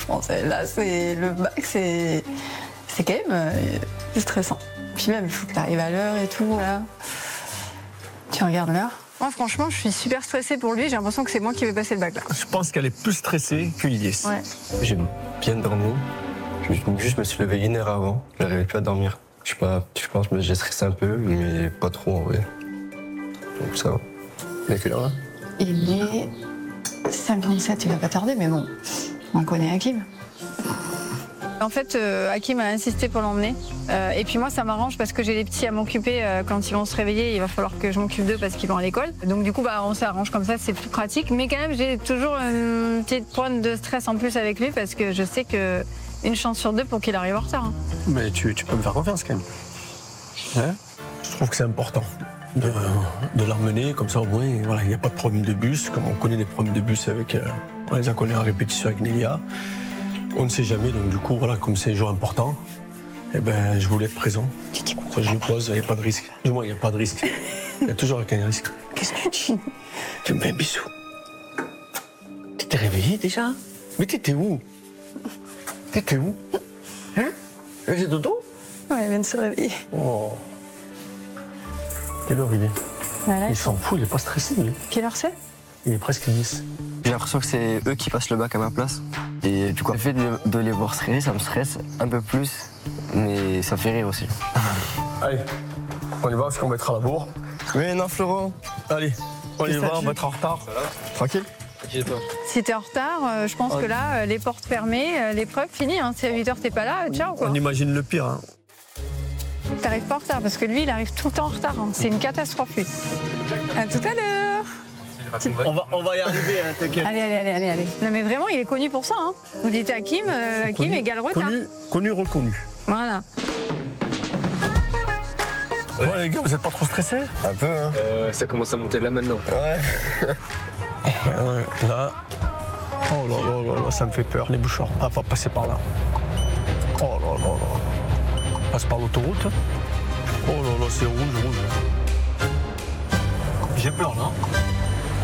franchement. Là, c'est le bac, c'est quand même stressant. Puis même, il faut que tu arrives à l'heure et tout, là. Tu regardes l'heure. Moi, franchement, je suis super stressée pour lui. J'ai l'impression que c'est moi qui vais passer le bac, là. Je pense qu'elle est plus stressée que Ilyes. Ouais. J'ai bien dormi. Je me suis levé 1 heure avant. Je n'arrivais plus à dormir. Je pense que j'ai stressé un peu, mais pas trop en vrai. Donc ça va. Il est quelle heure là? Il est 57, il va pas tarder, mais bon, on connaît Hakim. En fait, Hakim a insisté pour l'emmener. Et puis moi, ça m'arrange parce que j'ai les petits à m'occuper. Quand ils vont se réveiller, il va falloir que je m'occupe d'eux parce qu'ils vont à l'école. Donc du coup, on s'arrange comme ça, c'est plus pratique. Mais quand même, j'ai toujours une petite pointe de stress en plus avec lui parce que je sais que une chance sur 2 pour qu'il arrive en retard. Hein. Mais tu peux me faire confiance quand même. Hein? Je trouve que c'est important de l'emmener, comme ça au moins, voilà, il n'y a pas de problème de bus. Comme on connaît les problèmes de bus avec, on les a connus en répétition avec Nélia. On ne sait jamais, donc du coup, voilà, comme c'est un jour important, eh ben, je voulais être présent. Ça, je me pose, il n'y a pas de risque. Du moins, il n'y a pas de risque. Il y a toujours un risque. Qu'est-ce que tu dis? Tu me fais un bisou. Tu t'es réveillé déjà? Mais t'étais où? T'étais où? Hein? J'ai dodo? Ouais, il vient de se réveiller. Oh. Quelle heure il est? Voilà. Il s'en fout, il n'est pas stressé, lui. Quelle heure c'est? Il est presque 10. J'ai l'impression que c'est eux qui passent le bac à ma place. Et du coup, le fait de les voir stresser, ça me stresse un peu plus, mais ça fait rire aussi. Allez, on y va parce qu'on va être à la bourre. Mais non, Florent. Allez, on y va, on va être en retard. Tranquille? Si t'es en retard, je pense que là, les portes fermées, l'épreuve finie. Hein. Si à 8h t'es pas là, ciao quoi. On imagine le pire. Hein. T'arrives pas en retard parce que lui, il arrive tout le temps en retard. Hein. C'est une catastrophe lui. À tout à l'heure. On va y arriver, hein, t'inquiète. Allez. Non mais vraiment, il est connu pour ça. Hein. Vous dites Hakim, Hakim égale retard. Connu, reconnu. Voilà. Ouais, les gars, vous êtes pas trop stressés? Un peu, hein. Ça commence à monter là maintenant. Ouais. Là. Oh là, ça me fait peur, les bouchons. On va pas passer par là. Oh là. On passe par l'autoroute. Oh là, c'est rouge. J'ai peur, là.